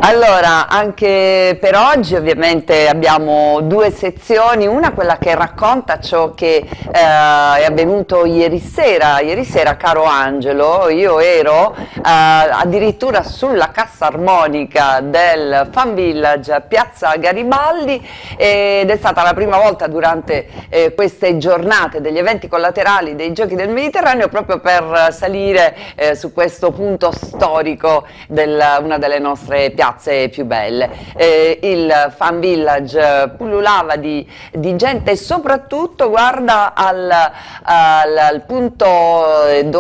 Allora, anche per oggi ovviamente abbiamo due sezioni, una quella che racconta ciò che è avvenuto ieri sera. Ieri sera, caro Angelo, io ero addirittura sulla cassa armonica del Fan Village a Piazza Garibaldi ed è stata la prima volta durante queste giornate degli eventi collaterali dei Giochi del Mediterraneo proprio per salire su questo punto storico di una delle nostre piazze più belle. Il Fan Village pullulava di gente e soprattutto guarda al punto